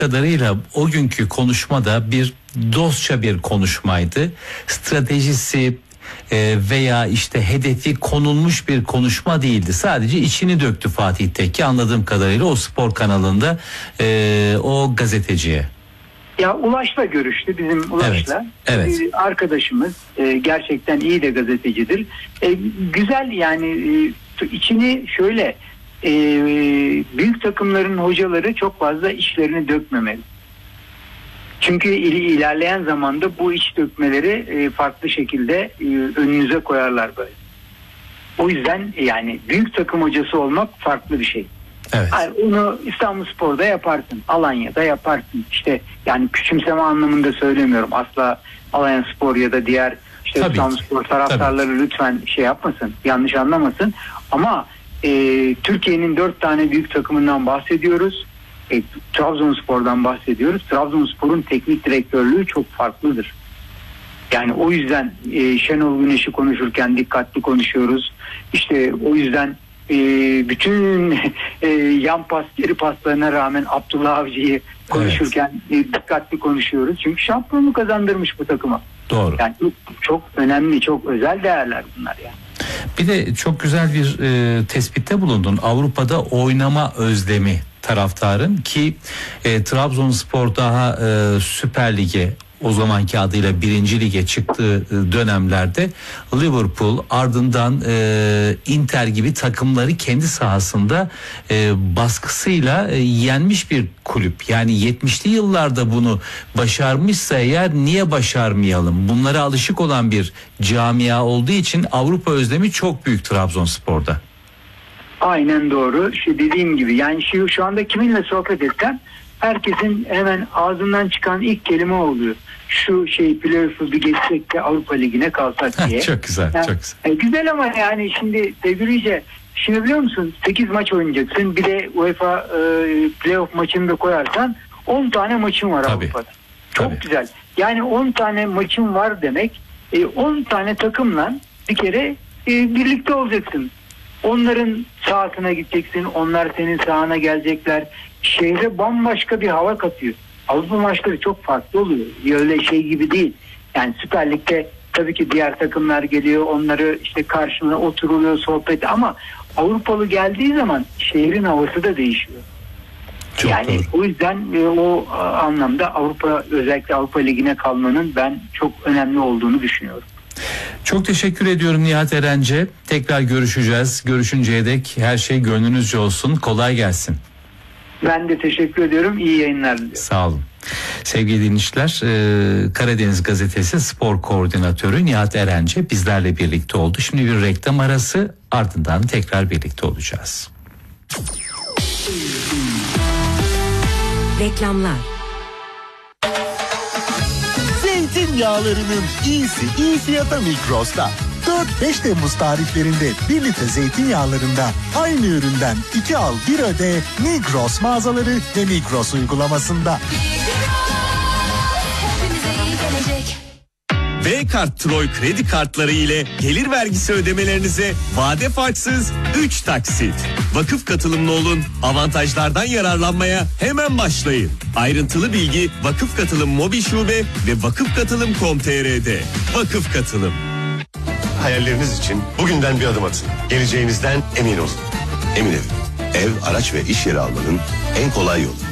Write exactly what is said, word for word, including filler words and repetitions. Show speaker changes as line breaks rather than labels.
kadarıyla o günkü konuşmada bir dostça bir konuşmaydı. Stratejisi e, veya işte hedefi konulmuş bir konuşma değildi. Sadece içini döktü Fatih Tekke anladığım kadarıyla o spor kanalında e, o gazeteciye.
Ya Ulaş'la görüştü, bizim Ulaş'la.
Evet, evet.
Bir arkadaşımız e, gerçekten iyi de gazetecidir. E, güzel yani e, içini şöyle e, büyük takımların hocaları çok fazla işlerini dökmemeli. Çünkü il, ilerleyen zamanda bu iç dökmeleri e, farklı şekilde e, önünüze koyarlar böyle. O yüzden yani büyük takım hocası olmak farklı bir şey.
Evet.
Yani onu İstanbulspor'da yaparsın, Alanya'da yaparsın. İşte yani küçümseme anlamında söylemiyorum. Asla Alanyaspor ya da diğer işte İstanbulspor taraftarları Tabii. lütfen şey yapmasın, yanlış anlamasın. Ama e, Türkiye'nin dört tane büyük takımından bahsediyoruz. E, Trabzonspor'dan bahsediyoruz. Trabzonspor'un teknik direktörlüğü çok farklıdır. Yani o yüzden e, Şenol Güneş'i konuşurken dikkatli konuşuyoruz. İşte o yüzden e, bütün e, yan pas, geri paslarına rağmen Abdullah Avcı'yı konuşurken evet. e, dikkatli konuşuyoruz. Çünkü şampiyonluğu kazandırmış bu takıma.
Doğru.
Yani çok, çok önemli, çok özel değerler bunlar yani.
Bir de çok güzel bir e, tespitte bulundun. Avrupa'da oynama özlemi taraftarın ki e, Trabzonspor daha e, Süper Lig'e o zamanki adıyla birinci lige çıktığı dönemlerde Liverpool ardından e, Inter gibi takımları kendi sahasında e, baskısıyla e, yenmiş bir kulüp. Yani yetmişli yıllarda bunu başarmışsa eğer niye başarmayalım? Bunlara alışık olan bir camia olduğu için Avrupa özlemi çok büyük Trabzonspor'da.
Aynen doğru. İşte dediğim gibi yani şu, şu anda kiminle sohbet etsem herkesin hemen ağzından çıkan ilk kelime oluyor. Şu şey playoff'u bir geçsek de Avrupa Ligi'ne kalsak diye.
Çok güzel,
yani,
çok güzel.
E, güzel ama yani şimdi sevgilice şimdi biliyor musun sekiz maç oynayacaksın. Bir de UEFA e, playoff maçını da koyarsan on tane maçın var Tabii. Avrupa'da. Çok Tabii. güzel. Yani on tane maçın var demek e, on tane takımla bir kere e, birlikte olacaksın. Onların sahasına gideceksin. Onlar senin sahana gelecekler. Şehre bambaşka bir hava katıyor. Avrupa maçları çok farklı oluyor. Öyle şey gibi değil. Yani Süper Lig'de tabii ki diğer takımlar geliyor. Onları işte karşına oturuluyor sohbet ama Avrupalı geldiği zaman şehrin havası da değişiyor. Çok yani doğru. O yüzden e, o anlamda Avrupa özellikle Avrupa Ligi'ne kalmanın ben çok önemli olduğunu düşünüyorum.
Çok teşekkür ediyorum Nihat Erenci. Tekrar görüşeceğiz. Görüşünceye dek her şey gönlünüzce olsun. Kolay gelsin.
Ben de teşekkür ediyorum. İyi yayınlar diliyorum.
Sağ olun. Sevgili dinleyiciler, Karadeniz Gazetesi Spor Koordinatörü Nihat Erenci bizlerle birlikte oldu. Şimdi bir reklam arası, ardından tekrar birlikte olacağız.
Reklamlar.
Zeytinyağlarının iyisi iyi fiyata Migros'ta. dört beş Temmuz tarihlerinde bir litre zeytinyağlarında aynı üründen iki al bir öde Migros mağazaları ve Migros uygulamasında.
B-Kart Troy kredi kartları ile gelir vergisi ödemelerinize vade farksız üç taksit. Vakıf katılımlı olun, avantajlardan yararlanmaya hemen başlayın. Ayrıntılı bilgi Vakıf Katılım Mobil Şube ve vakıf katılım nokta com nokta tr'de. Vakıf Katılım.
Hayalleriniz için bugünden bir adım atın. Geleceğinizden emin olun. Emin Ev, ev, araç ve iş yeri almanın en kolay yolu.